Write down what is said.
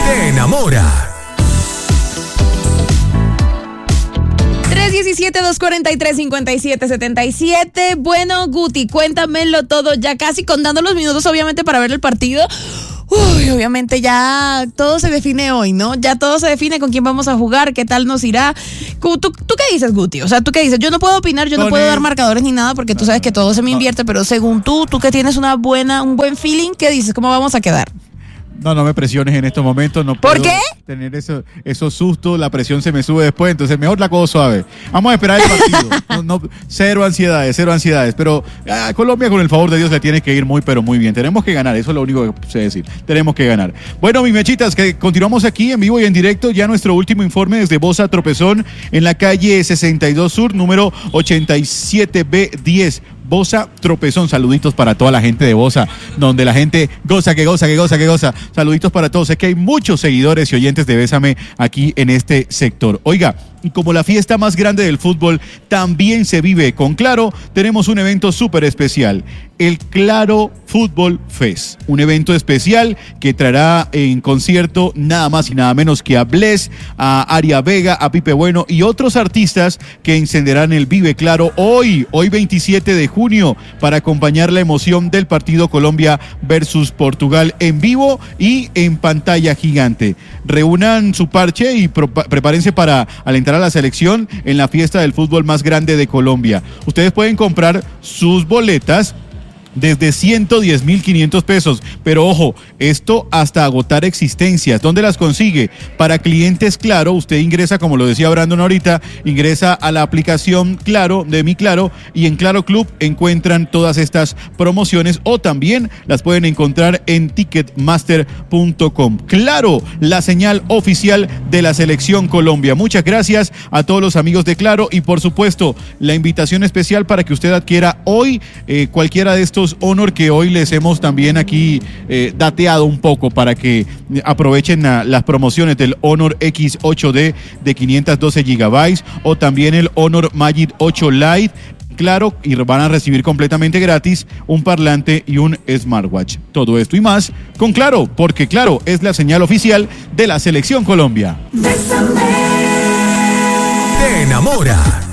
te enamora. 317-243-5777. Bueno, Guti, cuéntamelo todo, ya casi contando los minutos, obviamente, para ver el partido. Uy, obviamente ya todo se define hoy, ¿no? Ya todo se define con quién vamos a jugar, qué tal nos irá. ¿Tú qué dices, Guti? O sea, ¿tú qué dices? Yo no puedo opinar, yo no puedo dar marcadores ni nada porque tú sabes que todo se me invierte, pero según tú que tienes un buen feeling, ¿qué dices? ¿Cómo vamos a quedar? No me presiones en estos momentos. No puedo ¿Por qué? tener esos sustos, la presión se me sube después, entonces mejor la cojo suave. Vamos a esperar el partido. Cero ansiedades. Pero Colombia, con el favor de Dios, le tiene que ir muy, pero muy bien. Tenemos que ganar, eso es lo único que sé decir. Tenemos que ganar. Bueno, mis mechitas, que continuamos aquí en vivo y en directo. Ya nuestro último informe desde Bosa Tropezón, en la calle 62 Sur, número 87B10. Bosa Tropezón, saluditos para toda la gente de Bosa, donde la gente goza. Saluditos para todos, sé que hay muchos seguidores y oyentes de Bésame aquí en este sector. Oiga, y como la fiesta más grande del fútbol también se vive con Claro, tenemos un evento súper especial, el Claro Fútbol Fest, un evento especial que traerá en concierto nada más y nada menos que a Bless, a Aria Vega, a Pipe Bueno y otros artistas que encenderán el Vive Claro hoy 27 de junio, para acompañar la emoción del partido Colombia versus Portugal en vivo y en pantalla gigante. Reúnan su parche y prepárense para alentar a la selección en la fiesta del fútbol más grande de Colombia. Ustedes pueden comprar sus boletas desde 110.500 pesos, pero ojo, esto hasta agotar existencias. ¿Dónde las consigue? Para clientes Claro, usted ingresa, como lo decía Brandon ahorita, ingresa a la aplicación Claro, de Mi Claro, y en Claro Club encuentran todas estas promociones, o también las pueden encontrar en ticketmaster.com. Claro, la señal oficial de la selección Colombia. Muchas gracias a todos los amigos de Claro, y por supuesto, la invitación especial para que usted adquiera hoy cualquiera de estos Honor que hoy les hemos también aquí dateado un poco, para que aprovechen las promociones del Honor X8D de 512 GB o también el Honor Magic 8 Lite. Claro, y van a recibir completamente gratis un parlante y un smartwatch. Todo esto y más con Claro, porque Claro es la señal oficial de la selección Colombia. Te enamora.